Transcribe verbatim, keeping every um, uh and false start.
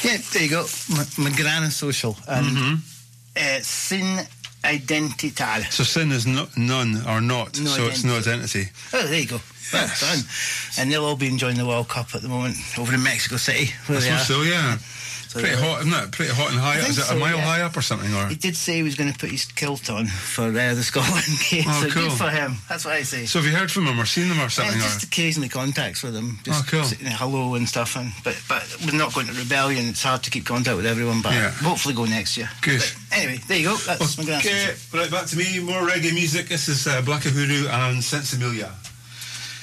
Yeah, there you go. My, my gran social. And mm-hmm. uh, sin identital. So sin is no, none or not, no so identity. It's no identity. Oh, there you go. Well Yes. done. And they'll all be enjoying the World Cup at the moment over in Mexico City. Where I they are. suppose so, yeah. So Pretty hot, isn't it? Pretty hot and high. I think Is it so, a mile yeah. high up or something? Or He did say he was going to put his kilt on for uh, the Scotland game. Oh, so cool. good for him. That's what I say. so have you heard from him or seen them or Yeah, something? just or? occasionally contacts with him. Just Oh, cool. you know, hello and stuff. And but but we're not going to Rebellion. It's hard to keep contact with everyone. But Yeah. hopefully go next year. Good. But anyway, there you go. That's my grand. Okay, right back to me. More reggae music. This is uh, Black Uhuru and Sensimilia.